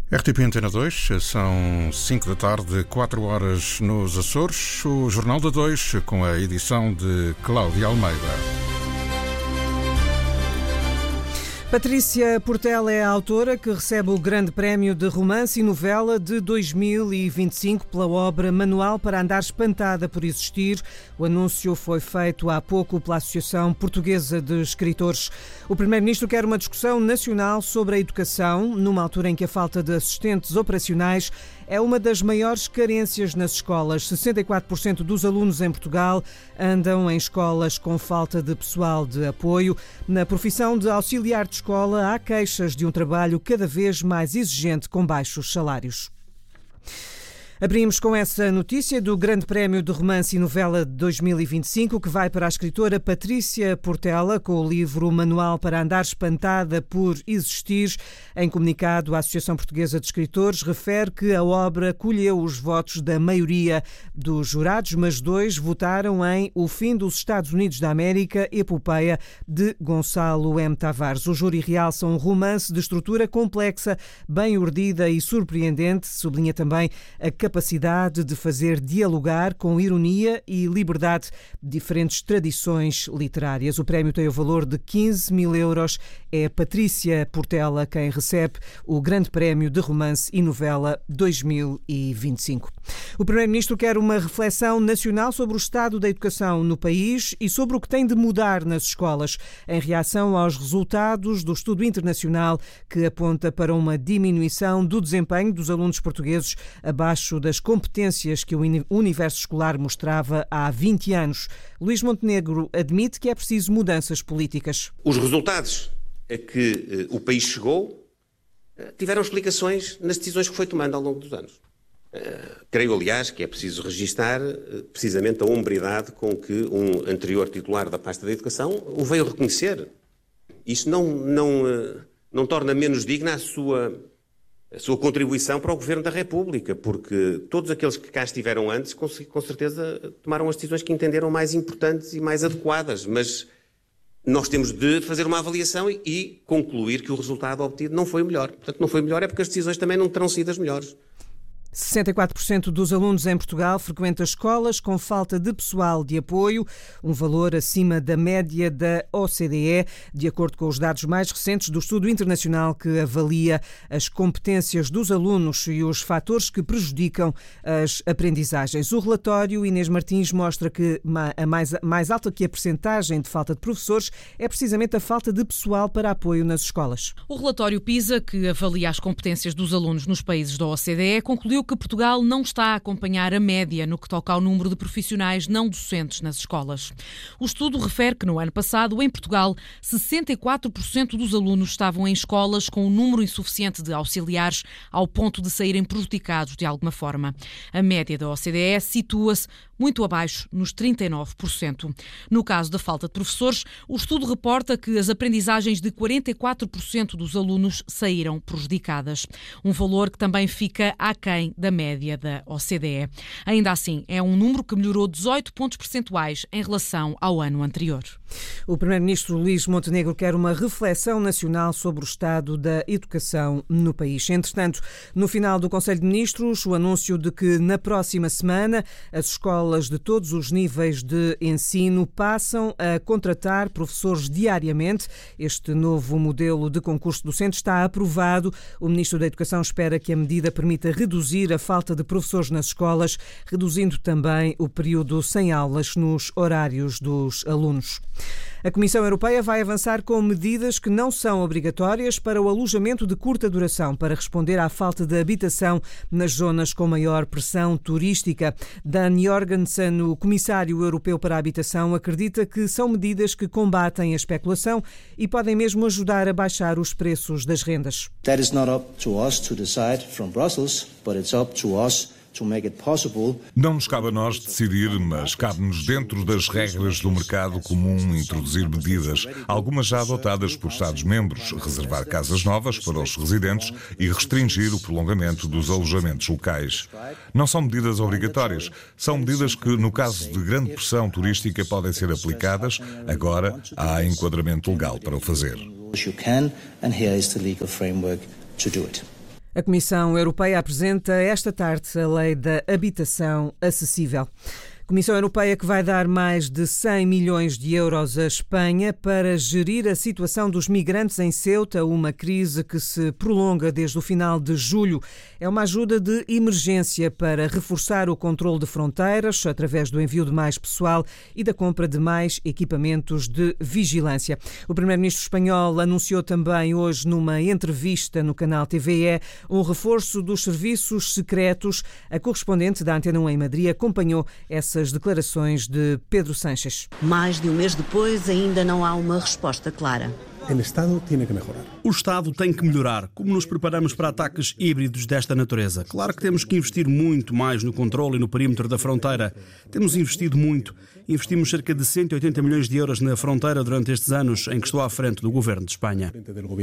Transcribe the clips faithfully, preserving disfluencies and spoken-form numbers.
R T P Antena dois, são cinco da tarde, quatro horas nos Açores. O Jornal da dois, com a edição de Cláudia Almeida. Patrícia Portela é a autora que recebe o Grande Prémio de Romance e Novela de dois mil e vinte e cinco pela obra Manual para Andar Espantada por Existir. O anúncio foi feito há pouco pela Associação Portuguesa de Escritores. O Primeiro-Ministro quer uma discussão nacional sobre a educação, numa altura em que a falta de assistentes operacionais é uma das maiores carências nas escolas. sessenta e quatro por cento dos alunos em Portugal andam em escolas com falta de pessoal de apoio. Na profissão de auxiliar de escola, há queixas de um trabalho cada vez mais exigente com baixos salários. Abrimos com essa notícia do Grande Prémio de Romance e Novela de dois mil e vinte e cinco, que vai para a escritora Patrícia Portela, com o livro Manual para Andar Espantada por Existir. Em comunicado, a Associação Portuguesa de Escritores refere que a obra colheu os votos da maioria dos jurados, mas dois votaram em O Fim dos Estados Unidos da América, Epopeia, de Gonçalo M. Tavares. O júri realça um romance de estrutura complexa, bem urdida e surpreendente. Sublinha também a capacidade de fazer dialogar com ironia e liberdade diferentes tradições literárias. O prémio tem o valor de quinze mil euros. É Patrícia Portela quem recebe o Grande Prémio de Romance e Novela dois mil e vinte e cinco. O Primeiro-Ministro quer uma reflexão nacional sobre o estado da educação no país e sobre o que tem de mudar nas escolas, em reação aos resultados do estudo internacional que aponta para uma diminuição do desempenho dos alunos portugueses abaixo das competências que o universo escolar mostrava há vinte anos. Luís Montenegro admite que é preciso mudanças políticas. Os resultados a que uh, o país chegou uh, tiveram explicações nas decisões que foi tomando ao longo dos anos. Uh, creio, aliás, que é preciso registar uh, precisamente a hombridade com que um anterior titular da pasta da educação o veio reconhecer. Isto não, não, uh, não torna menos digna a sua... a sua contribuição para o Governo da República, porque todos aqueles que cá estiveram antes, com, com certeza, tomaram as decisões que entenderam mais importantes e mais adequadas, mas nós temos de fazer uma avaliação e, e concluir que o resultado obtido não foi o melhor. Portanto, não foi o melhor é porque as decisões também não terão sido as melhores. sessenta e quatro por cento dos alunos em Portugal frequentam escolas com falta de pessoal de apoio, um valor acima da média da O C D E, de acordo com os dados mais recentes do estudo internacional que avalia as competências dos alunos e os fatores que prejudicam as aprendizagens. O relatório, Inês Martins, mostra que a mais, mais alta que a percentagem de falta de professores é precisamente a falta de pessoal para apoio nas escolas. O relatório PISA, que avalia as competências dos alunos nos países da O C D E, concluiu que Portugal não está a acompanhar a média no que toca ao número de profissionais não docentes nas escolas. O estudo refere que no ano passado, em Portugal, sessenta e quatro por cento dos alunos estavam em escolas com um número insuficiente de auxiliares, ao ponto de saírem prejudicados de alguma forma. A média da O C D E situa-se muito abaixo, nos trinta e nove por cento. No caso da falta de professores, o estudo reporta que as aprendizagens de quarenta e quatro por cento dos alunos saíram prejudicadas. Um valor que também fica aquém da média da O C D E. Ainda assim, é um número que melhorou dezoito pontos percentuais em relação ao ano anterior. O Primeiro-Ministro Luís Montenegro quer uma reflexão nacional sobre o estado da educação no país. Entretanto, no final do Conselho de Ministros, o anúncio de que na próxima semana as escolas de todos os níveis de ensino passam a contratar professores diariamente. Este novo modelo de concurso docente está aprovado. O Ministro da Educação espera que a medida permita reduzir a falta de professores nas escolas, reduzindo também o período sem aulas nos horários dos alunos. A Comissão Europeia vai avançar com medidas que não são obrigatórias para o alojamento de curta duração, para responder à falta de habitação nas zonas com maior pressão turística. Dan Jorgensen, o Comissário Europeu para a Habitação, acredita que são medidas que combatem a especulação e podem mesmo ajudar a baixar os preços das rendas. That is not up to us to decide from Brussels, but it's up to us to make it possible. Não nos cabe a nós decidir, mas cabe-nos dentro das regras do mercado comum introduzir medidas, algumas já adotadas por Estados-membros, reservar casas novas para os residentes e restringir o prolongamento dos alojamentos locais. Não são medidas obrigatórias, são medidas que, no caso de grande pressão turística, podem ser aplicadas. Agora há enquadramento legal para o fazer. You can, and here is the legal framework to do it. A Comissão Europeia apresenta esta tarde a Lei da Habitação Acessível. A Comissão Europeia que vai dar mais de cem milhões de euros à Espanha para gerir a situação dos migrantes em Ceuta, uma crise que se prolonga desde o final de julho. É uma ajuda de emergência para reforçar o controle de fronteiras através do envio de mais pessoal e da compra de mais equipamentos de vigilância. O primeiro-ministro espanhol anunciou também hoje numa entrevista no canal T V E um reforço dos serviços secretos. A correspondente da Antena um em Madrid acompanhou essa as declarações de Pedro Sánchez. Mais de um mês depois, ainda não há uma resposta clara. O Estado tem que melhorar. O Estado tem que melhorar. Como nos preparamos para ataques híbridos desta natureza? Claro que temos que investir muito mais no controle e no perímetro da fronteira. Temos investido muito. Investimos cerca de cento e oitenta milhões de euros na fronteira durante estes anos em que estou à frente do Governo de Espanha.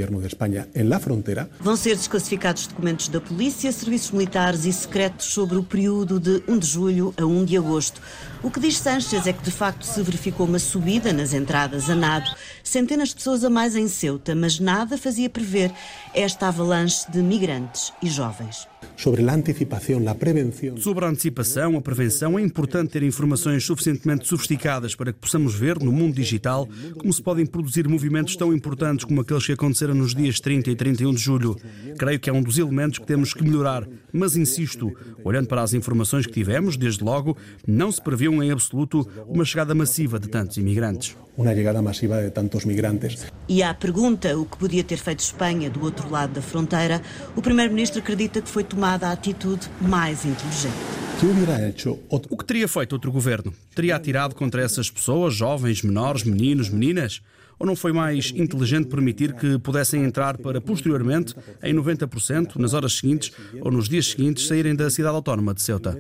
Vão ser desclassificados documentos da polícia, serviços militares e secretos sobre o período de um de julho a um de agosto. O que diz Sánchez é que de facto se verificou uma subida nas entradas a nado, centenas de pessoas a mais em Ceuta, mas nada fazia prever esta avalanche de migrantes e jovens. Sobre a antecipação, a prevenção. Sobre a antecipação, a prevenção, é importante ter informações suficientemente sofisticadas para que possamos ver, no mundo digital, como se podem produzir movimentos tão importantes como aqueles que aconteceram nos dias trinta e trinta e um de julho. Creio que é um dos elementos que temos que melhorar, mas insisto, olhando para as informações que tivemos, desde logo, não se previu em absoluto uma chegada massiva de tantos imigrantes. Uma chegada massiva de tantos migrantes. E à pergunta o que podia ter feito Espanha do outro lado da fronteira, o primeiro-ministro acredita que foi tomada a atitude mais inteligente. O que teria feito outro governo? Teria atirado contra essas pessoas, jovens, menores, meninos, meninas? Ou não foi mais inteligente permitir que pudessem entrar para, posteriormente, em noventa por cento, nas horas seguintes ou nos dias seguintes, saírem da cidade autónoma de Ceuta?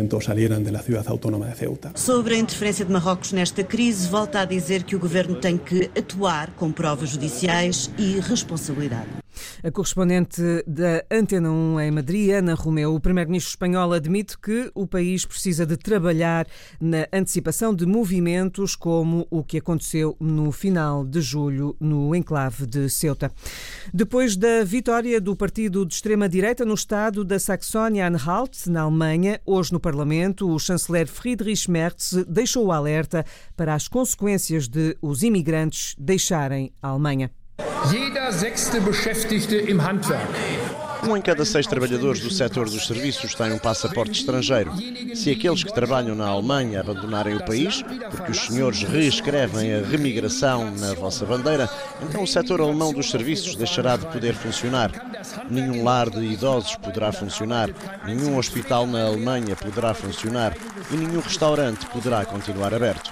Sobre a interferência de Marrocos nesta crise, volta a dizer que o governo tem que atuar com provas judiciais e responsabilidade. A correspondente da Antena um em Madrid, Ana Romeu. O primeiro-ministro espanhol admite que o país precisa de trabalhar na antecipação de movimentos como o que aconteceu no final de julho no enclave de Ceuta. Depois da vitória do partido de extrema-direita no estado da Saxónia-Anhalt, na Alemanha, hoje no Parlamento, o chanceler Friedrich Merz deixou o alerta para as consequências de os imigrantes deixarem a Alemanha. Jeder sechste Beschäftigte im Handwerk. Um em cada seis trabalhadores do setor dos serviços tem um passaporte estrangeiro. Se aqueles que trabalham na Alemanha abandonarem o país, porque os senhores reescrevem a remigração na vossa bandeira, então o setor alemão dos serviços deixará de poder funcionar. Nenhum lar de idosos poderá funcionar, nenhum hospital na Alemanha poderá funcionar e nenhum restaurante poderá continuar aberto.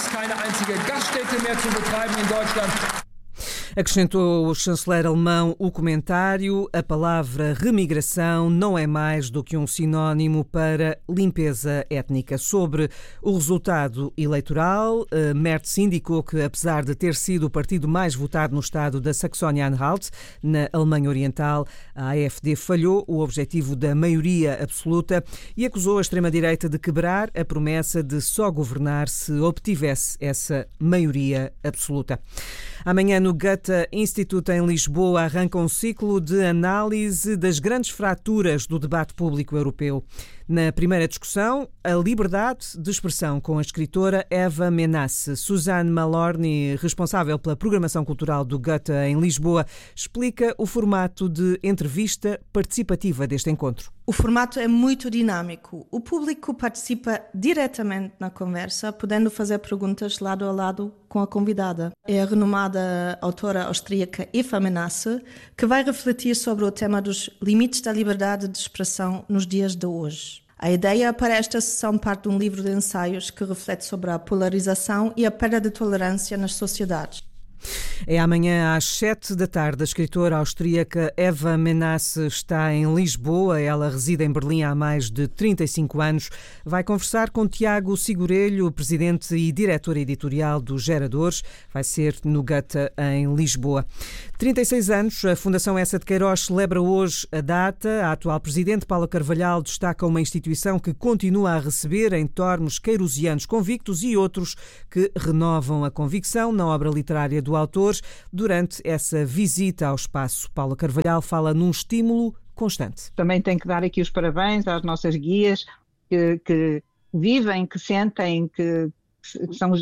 Acrescentou o chanceler alemão o comentário: a palavra remigração não é mais do que um sinónimo para limpeza étnica. Sobre o resultado eleitoral, Merz indicou que, apesar de ter sido o partido mais votado no estado da Saxónia-Anhalt, na Alemanha Oriental, a AfD falhou o objetivo da maioria absoluta e acusou a extrema-direita de quebrar a promessa de só governar se obtivesse essa maioria absoluta. Amanhã, no Goethe Institute em Lisboa, arranca um ciclo de análise das grandes fraturas do debate público europeu. Na primeira discussão, a liberdade de expressão, com a escritora Eva Menasse. Suzanne Malorny, responsável pela programação cultural do Goethe em Lisboa, explica o formato de entrevista participativa deste encontro. O formato é muito dinâmico. O público participa diretamente na conversa, podendo fazer perguntas lado a lado com a convidada. É a renomada autora austríaca Eva Menasse que vai refletir sobre o tema dos limites da liberdade de expressão nos dias de hoje. A ideia para esta sessão parte de um livro de ensaios que reflete sobre a polarização e a perda de tolerância nas sociedades. É amanhã às sete da tarde. A escritora austríaca Eva Menasse está em Lisboa. Ela reside em Berlim há mais de trinta e cinco anos. Vai conversar com Tiago Sigurelho, presidente e diretor editorial dos Geradores. Vai ser no Goethe em Lisboa. trinta e seis anos, a Fundação Essa de Queiroz celebra hoje a data. A atual presidente Paula Carvalhal destaca uma instituição que continua a receber em tornos queirosianos convictos e outros que renovam a convicção na obra literária do autor. Durante essa visita ao espaço, Paula Carvalhal fala num estímulo constante. Também tenho que dar aqui os parabéns às nossas guias que, que vivem, que sentem, que, que são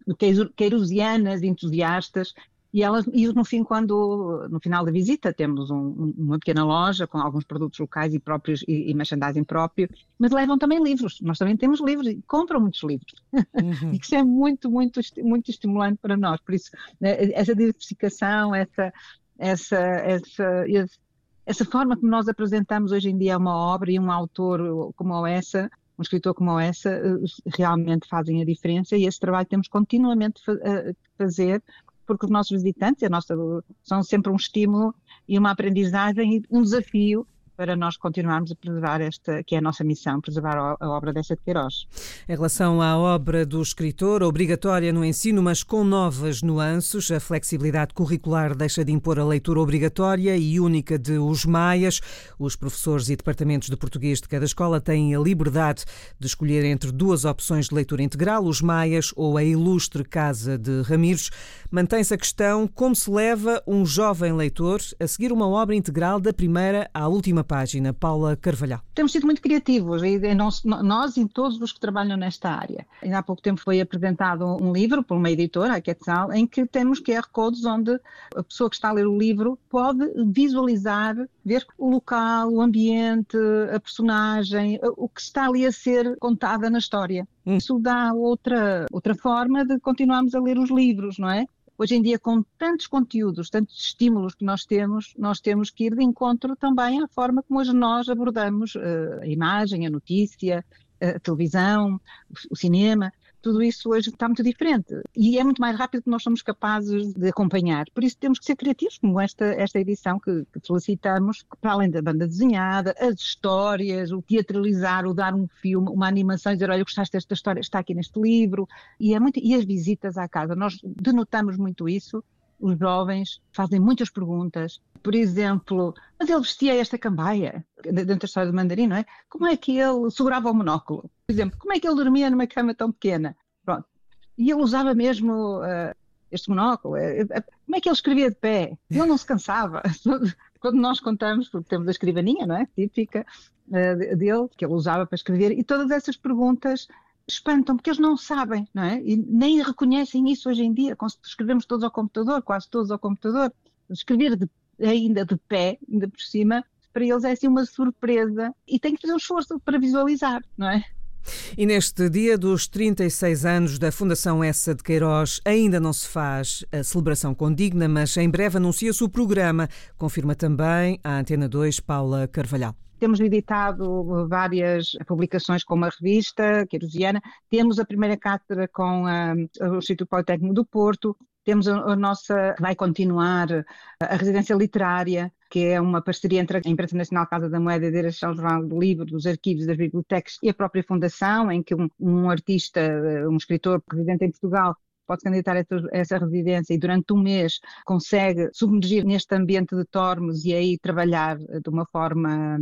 queirosianas, entusiastas. E elas, e no fim, quando, no final da visita, temos um, uma pequena loja com alguns produtos locais e próprios e, e merchandising próprio, mas levam também livros. Nós também temos livros e compram muitos livros. Uhum. E isso é muito, muito, muito estimulante para nós. Por isso, essa diversificação, essa, essa, essa, essa forma como nós apresentamos hoje em dia uma obra e um autor como essa, um escritor como essa, realmente fazem a diferença, e esse trabalho temos continuamente a fazer, porque os nossos visitantes a nossa, são sempre um estímulo e uma aprendizagem e um desafio para nós continuarmos a preservar esta, que é a nossa missão, preservar a obra dessa de Queiroz. Em relação à obra do escritor, obrigatória no ensino, mas com novas nuances, a flexibilidade curricular deixa de impor a leitura obrigatória e única de Os Maias. Os professores e departamentos de português de cada escola têm a liberdade de escolher entre duas opções de leitura integral, Os Maias ou a Ilustre Casa de Ramires. Mantém-se a questão como se leva um jovem leitor a seguir uma obra integral da primeira à última página. Paula Carvalhal. Temos sido muito criativos, e nós, nós e todos os que trabalham nesta área. Ainda há pouco tempo foi apresentado um livro por uma editora, a Quetzal, em que temos Q R codes onde a pessoa que está a ler o livro pode visualizar, ver o local, o ambiente, a personagem, o que está ali a ser contada na história. Hum. Isso dá outra, outra forma de continuarmos a ler os livros, não é? Hoje em dia, com tantos conteúdos, tantos estímulos que nós temos, nós temos que ir de encontro também à forma como hoje nós abordamos uh, a imagem, a notícia, a televisão, o cinema. Tudo isso hoje está muito diferente e é muito mais rápido que nós somos capazes de acompanhar. Por isso temos que ser criativos, como esta, esta edição que, que solicitamos, para além da banda desenhada, as histórias, o teatralizar, o dar um filme, uma animação e dizer, olha, gostaste desta história, está aqui neste livro. E, é muito, e as visitas à casa, nós denotamos muito isso. Os jovens fazem muitas perguntas. Por exemplo, mas ele vestia esta cambaia, dentro da história do Mandarim, não é? Como é que ele segurava o monóculo? Por exemplo, como é que ele dormia numa cama tão pequena? Pronto. E ele usava mesmo uh, este monóculo. Como é que ele escrevia de pé? Ele não se cansava. Quando nós contamos, porque temos a escrivaninha, não é? Típica uh, dele, que ele usava para escrever, e todas essas perguntas espantam, porque eles não sabem, não é? E nem reconhecem isso hoje em dia. Escrevemos todos ao computador, quase todos ao computador. Escrever de, ainda de pé, ainda por cima, para eles é assim uma surpresa e tem que fazer um esforço para visualizar, não é? E neste dia dos trinta e seis anos da Fundação Essa de Queiroz ainda não se faz a celebração condigna, mas em breve anuncia-se o programa, confirma também a Antena dois, Paula Carvalhal. Temos editado várias publicações com uma revista queirosiana, temos a primeira cátedra com a, o Instituto Politécnico do Porto, temos a, a nossa, vai continuar, a residência literária, que é uma parceria entre a Imprensa Nacional Casa da Moeda e a Direção Geral do Livro, dos Arquivos, das Bibliotecas e a própria Fundação, em que um, um artista, um escritor residente em Portugal, pode se candidatar a essa residência e durante um mês consegue submergir neste ambiente de Tormes e aí trabalhar de uma forma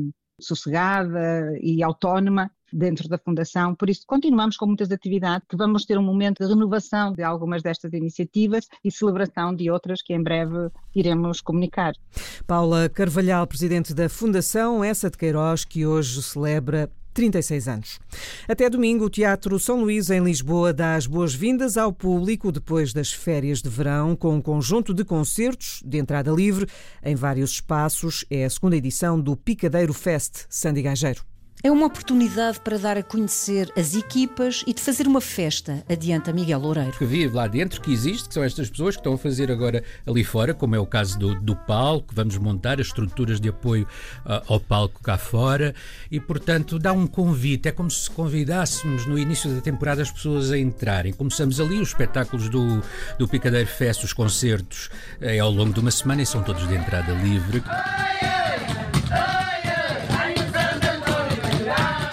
sossegada e autónoma dentro da Fundação. Por isso continuamos com muitas atividades, que vamos ter um momento de renovação de algumas destas iniciativas e celebração de outras que em breve iremos comunicar. Paula Carvalhal, presidente da Fundação Essa de Queiroz, que hoje celebra trinta e seis anos. Até domingo, o Teatro São Luís, em Lisboa, dá as boas-vindas ao público depois das férias de verão, com um conjunto de concertos de entrada livre em vários espaços. É a segunda edição do Picadeiro Fest. Sandy Gageiro. É uma oportunidade para dar a conhecer as equipas e de fazer uma festa, adianta Miguel Loureiro. Que vive lá dentro, que existe, que são estas pessoas que estão a fazer agora ali fora, como é o caso do, do palco, vamos montar as estruturas de apoio uh, ao palco cá fora e, portanto, dá um convite. É como se convidássemos no início da temporada as pessoas a entrarem. Começamos ali os espetáculos do, do Picadeiro Fest, os concertos é, ao longo de uma semana e são todos de entrada livre.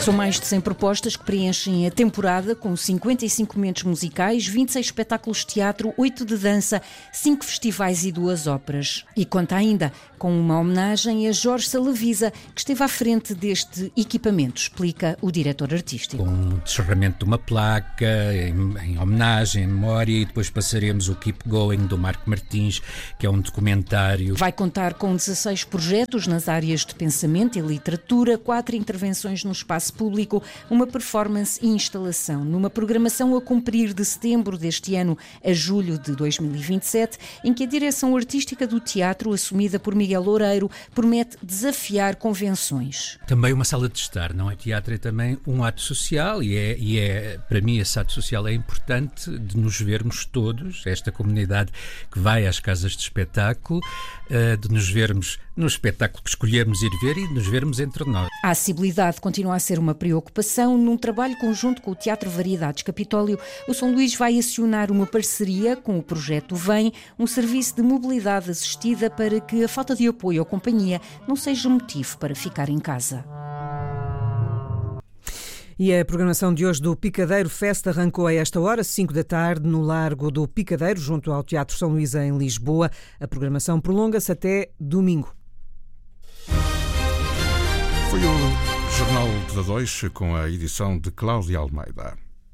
São mais de cem propostas que preenchem a temporada, com cinquenta e cinco momentos musicais, vinte e seis espetáculos de teatro, oito de dança, cinco festivais e duas óperas. E conta ainda com uma homenagem a Jorge Salavisa, que esteve à frente deste equipamento, explica o diretor artístico. Com o descerramento de uma placa, em, em homenagem, em memória, e depois passaremos o Keep Going, do Marco Martins, que é um documentário. Vai contar com dezasseis projetos nas áreas de pensamento e literatura, quatro intervenções no espaço público, uma performance e instalação, numa programação a cumprir de setembro deste ano a julho de dois mil e vinte e sete, em que a direção artística do teatro, assumida por Miguel Loureiro, promete desafiar convenções. Também uma sala de estar, não é? Teatro é também um ato social e é, e é, para mim esse ato social é importante, de nos vermos todos, esta comunidade que vai às casas de espetáculo, de nos vermos no espetáculo que escolhemos ir ver e de nos vermos entre nós. A acessibilidade continua a ser uma preocupação. Num trabalho conjunto com o Teatro Variedades Capitólio, o São Luís vai acionar uma parceria com o projeto Vem, um serviço de mobilidade assistida para que a falta de apoio à companhia não seja motivo para ficar em casa. E a programação de hoje do Picadeiro Fest arrancou a esta hora, cinco da tarde, no Largo do Picadeiro, junto ao Teatro São Luís, em Lisboa. A programação prolonga-se até domingo. Foi o Jornal da Dois, com a edição de Cláudia Almeida.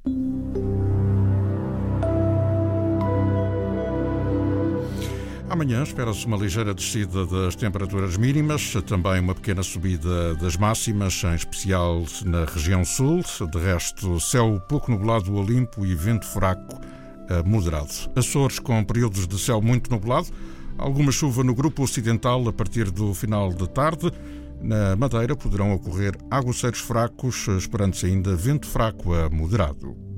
Amanhã espera-se uma ligeira descida das temperaturas mínimas, também uma pequena subida das máximas, em especial na região sul. De resto, céu pouco nublado a limpo e vento fraco a moderado. Açores com períodos de céu muito nublado, alguma chuva no grupo ocidental a partir do final da tarde. Na Madeira poderão ocorrer aguaceiros fracos, esperando-se ainda vento fraco a moderado.